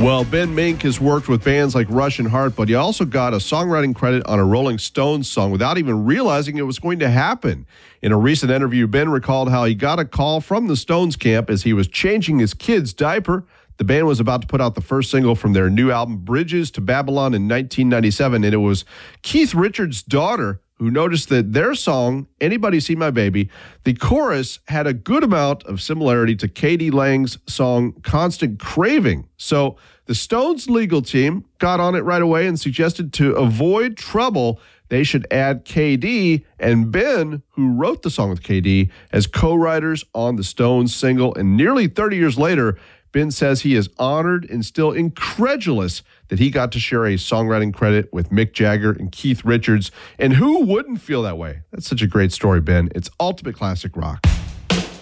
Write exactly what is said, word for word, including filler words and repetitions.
Well, Ben Mink has worked with bands like Rush and Heart, but he also got a songwriting credit on a Rolling Stones song without even realizing it was going to happen. In a recent interview, Ben recalled how he got a call from the Stones camp as he was changing his kid's diaper. The band was about to put out the first single from their new album, Bridges to Babylon, in nineteen ninety-seven, and it was Keith Richards' daughter who noticed that their song, Anybody See My Baby, the chorus had a good amount of similarity to K D Lang's song, Constant Craving. So the Stones legal team got on it right away and suggested to avoid trouble, they should add K D and Ben, who wrote the song with K D, as co-writers on the Stones single. And nearly thirty years later, Ben says he is honored and still incredulous that he got to share a songwriting credit with Mick Jagger and Keith Richards. And who wouldn't feel that way? That's such a great story, Ben. It's ultimate classic rock.